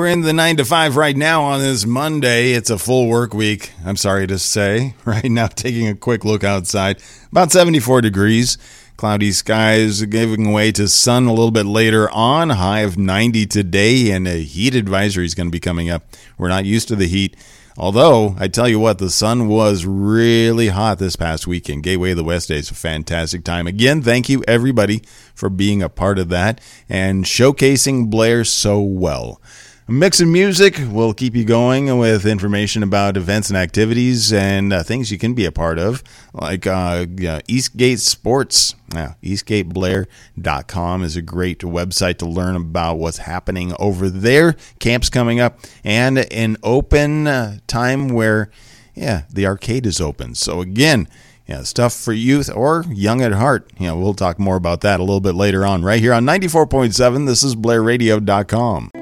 We're in the 9 to 5 right now on this Monday. It's a full work week, I'm sorry to say. Right now, taking a quick look outside, about 74 degrees. Cloudy skies giving way to sun a little bit later on. High of 90 today, and a heat advisory is going to be coming up. We're not used to the heat. Although, I tell you what, the sun was really hot this past weekend. Gateway of the West Day is a fantastic time. Again, thank you, everybody, for being a part of that and showcasing Blair so well. A mix of music will keep you going with information about events and activities and things you can be a part of, like Eastgate Sports. EastgateBlair.com is a great website to learn about what's happening over there. Camp's coming up, and an open time where, the arcade is open. So again, stuff for youth or young at heart. We'll talk more about that a little bit later on right here on 94.7. This is BlairRadio.com.